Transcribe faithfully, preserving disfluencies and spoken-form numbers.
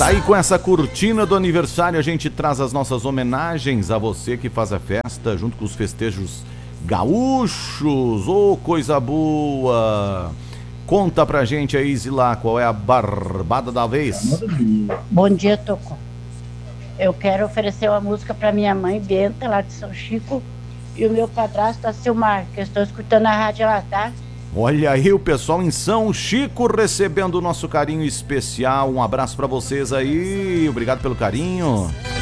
Tá aí com essa cortina do aniversário, a gente traz as nossas homenagens a você que faz a festa junto com os festejos gaúchos. Ô, oh, coisa boa! Conta pra gente aí, Zilá, qual é a barbada da vez? Bom dia, Toco. Eu quero oferecer uma música pra minha mãe, Benta, lá de São Chico, e o meu padrasto, a Silmar, que eu estou escutando a rádio lá, tá? Olha aí o pessoal em São Chico recebendo o nosso carinho especial. Um abraço pra vocês aí, obrigado pelo carinho.